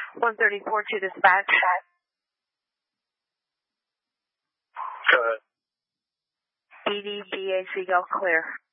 134 to dispatch. Go ahead. EDBA Seagull clear.